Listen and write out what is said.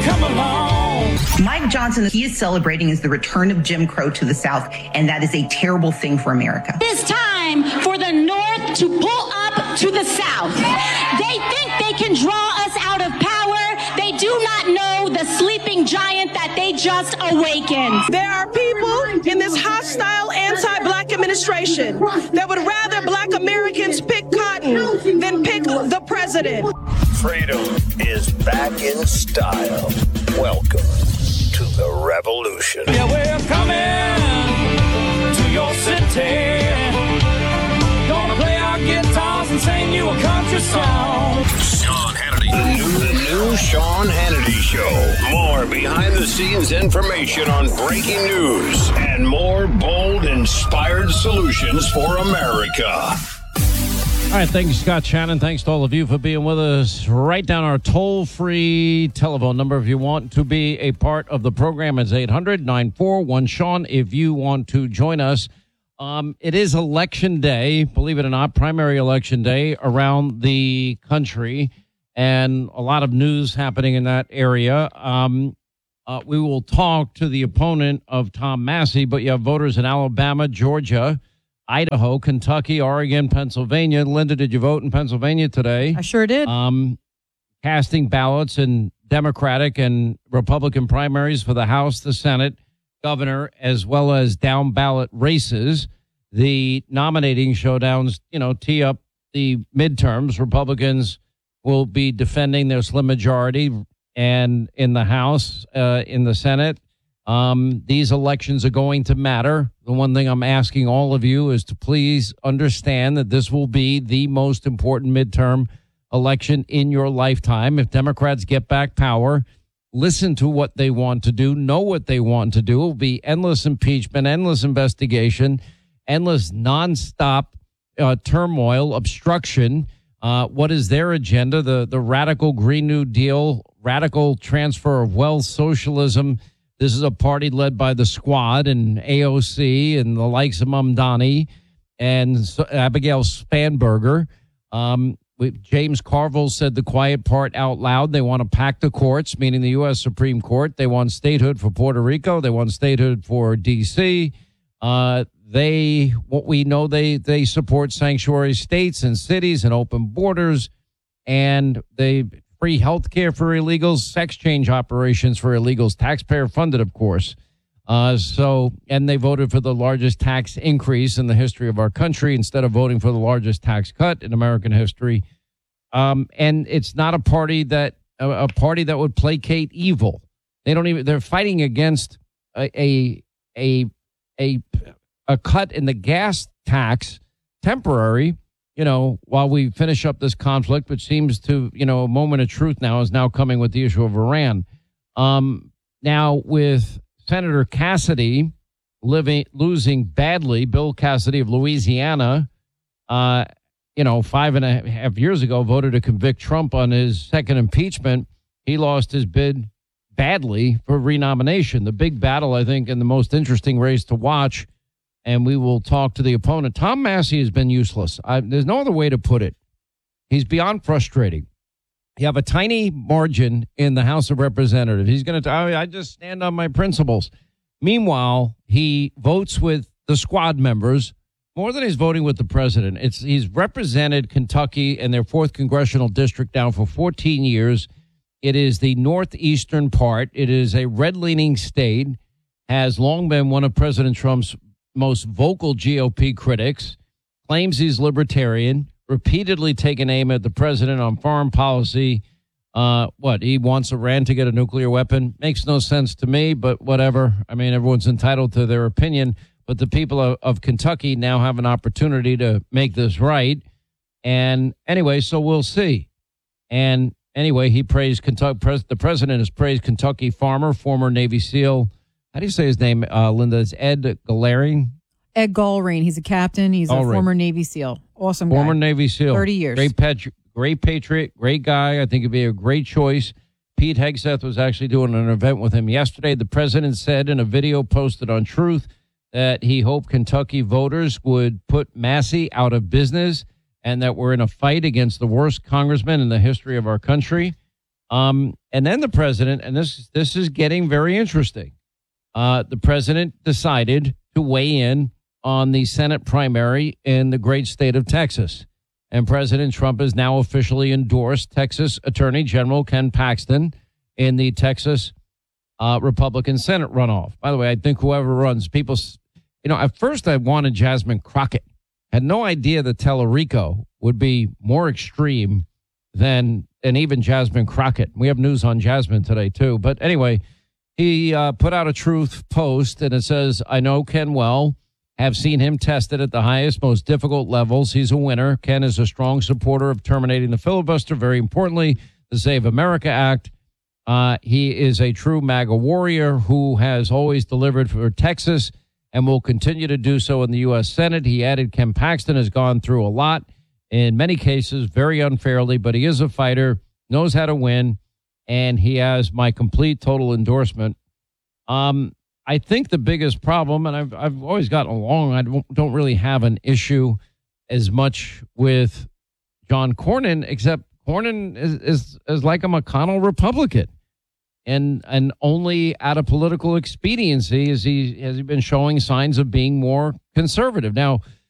come along. Mike Johnson, he is celebrating is the return of Jim Crow to the South, and that is a terrible thing for America. It's time for the North to pull up to the South. They think they can draw us out of power. They do not know the sleeping giant that they just awakened. There are people in this hostile anti-black administration that would rather black Americans pick cotton than pick the president. Freedom is back in style. Welcome to the revolution. Yeah, we're coming to your city. Gonna play our guitars and sing you a country song. Sean Hannity. The new Sean Hannity Show. More behind-the-scenes information on breaking news and more bold, inspired solutions for America. All right, thanks, Scott Shannon. Thanks to all of you for being with us. Write down our toll-free telephone number if you want to be a part of the program. It's 800-941-SEAN if you want to join us. It is Election Day, believe it or not, primary election day around the country, and a lot of news happening in that area. We will talk to the opponent of Tom Massie, but you have voters in Alabama, Georgia, Idaho, Kentucky, Oregon, Pennsylvania. Linda, did you vote in Pennsylvania today? I sure did. Casting ballots in Democratic and Republican primaries for the House, the Senate, governor, as well as down ballot races. The nominating showdowns, tee up the midterms. Republicans will be defending their slim majority and in the House, in the Senate. These elections are going to matter. The one thing I'm asking all of you is to please understand that this will be the most important midterm election in your lifetime. If Democrats get back power, listen to what they want to do, know what they want to do. It will be endless impeachment, endless investigation, endless nonstop turmoil, obstruction. What is their agenda? The radical Green New Deal, radical transfer of wealth, socialism. This is a party led by the Squad and AOC and the likes of Mamdani and Abigail Spanberger. James Carville said the quiet part out loud. They want to pack the courts, meaning the U.S. Supreme Court. They want statehood for Puerto Rico. They want statehood for D.C. They support sanctuary states and cities and open borders, and they free health care for illegals, sex change operations for illegals, taxpayer funded, of course. And they voted for the largest tax increase in the history of our country instead of voting for the largest tax cut in American history. And it's not a party that would placate evil. They're fighting against a cut in the gas tax, temporary, while we finish up this conflict, which seems to, a moment of truth now is now coming with the issue of Iran. Now with Senator Cassidy losing badly, Bill Cassidy of Louisiana, 5.5 years ago, voted to convict Trump on his second impeachment. He lost his bid badly for renomination. The big battle, I think, and the most interesting race to watch, and we will talk to the opponent. Tom Massie has been useless. There's no other way to put it. He's beyond frustrating. You have a tiny margin in the House of Representatives. He's going to, I just stand on my principles. Meanwhile, he votes with the Squad members more than he's voting with the president. He's represented Kentucky and their 4th congressional district now for 14 years. It is the northeastern part. It is a red-leaning state, has long been one of President Trump's most vocal GOP critics, claims he's libertarian, repeatedly taken aim at the president on foreign policy. He wants Iran to get a nuclear weapon? Makes no sense to me, but whatever. I mean, everyone's entitled to their opinion, but the people of Kentucky now have an opportunity to make this right. And anyway, so we'll see. And anyway, he praised Kentucky. The president has praised Kentucky farmer, former Navy SEAL. How do you say his name, Linda? It's Ed Gallering? Ed Gallring. He's a captain. He's a former Navy SEAL. Awesome guy. Former Navy SEAL. 30 years. Great patriot, great guy. I think it'd be a great choice. Pete Hegseth was actually doing an event with him yesterday. The president said in a video posted on Truth that he hoped Kentucky voters would put Massie out of business and that we're in a fight against the worst congressman in the history of our country. And then the president, and this is getting very interesting. The president decided to weigh in on the Senate primary in the great state of Texas. And President Trump has now officially endorsed Texas Attorney General Ken Paxton in the Texas Republican Senate runoff. By the way, I think whoever runs, people, at first I wanted Jasmine Crockett. Had no idea that Tellerico would be more extreme than even Jasmine Crockett. We have news on Jasmine today, too. But anyway, he put out a truth post, and it says, I know Ken well, have seen him tested at the highest, most difficult levels. He's a winner. Ken is a strong supporter of terminating the filibuster. Very importantly, the Save America Act. He is a true MAGA warrior who has always delivered for Texas and will continue to do so in the U.S. Senate. He added Ken Paxton has gone through a lot, in many cases very unfairly, but he is a fighter, knows how to win, and he has my complete, total endorsement. I think the biggest problem, and I've always gotten along, I don't really have an issue as much with John Cornyn, except Cornyn is like a McConnell Republican. And only out of political expediency has he been showing signs of being more conservative. Now,